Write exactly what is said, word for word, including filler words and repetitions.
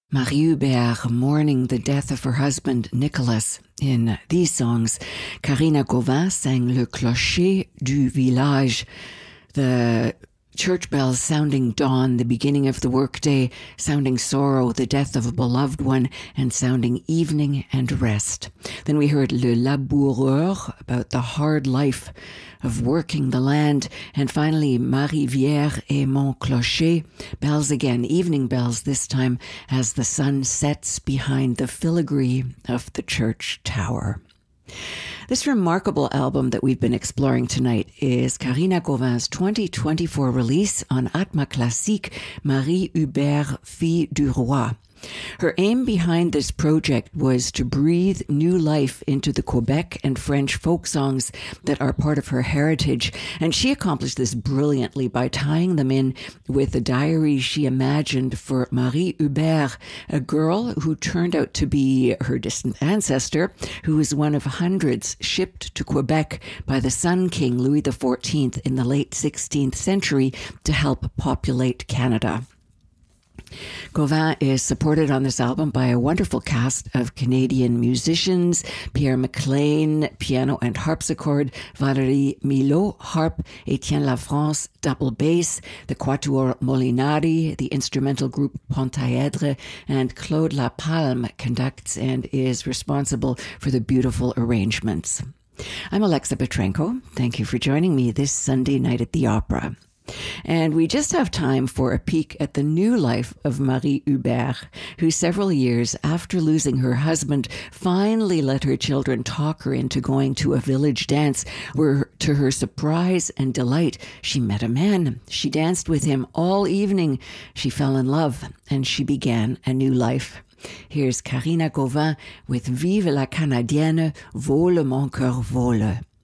Marie Hubert mourning the death of her husband Nicolas. In these songs, Karina Gauvin sang Le Clocher du Village, the church bells sounding dawn, the beginning of the workday, sounding sorrow, the death of a beloved one, and sounding evening and rest. Then we heard Le Laboureur, about the hard life of working the land. And finally, Marie Vierre et Mon Clocher, bells again, evening bells this time, as the sun sets behind the filigree of the church tower. This remarkable album that we've been exploring tonight is Karina Gauvin's twenty twenty-four release on Atma Classique, Marie Hubert, Fille du Roi. Her aim behind this project was to breathe new life into the Quebec and French folk songs that are part of her heritage, and she accomplished this brilliantly by tying them in with the diary she imagined for Marie Hubert, a girl who turned out to be her distant ancestor, who was one of hundreds shipped to Quebec by the Sun King Louis the fourteenth in the late sixteenth century to help populate Canada. Gauvin is supported on this album by a wonderful cast of Canadian musicians: Pierre McLean, piano and harpsichord; Valérie Milot, harp; Etienne Lafrance, double bass; the Quatuor Molinari, the instrumental group Pentaedre; and Claude Lapalme conducts and is responsible for the beautiful arrangements. I'm Alexa Petrenko. Thank you for joining me this Sunday night at the Opera. And we just have time for a peek at the new life of Marie Hubert, who several years after losing her husband finally let her children talk her into going to a village dance where, to her surprise and delight, she met a man. She danced with him all evening. She fell in love and she began a new life. Here's Karina Gauvin with Vive la Canadienne, Vole mon cœur vole.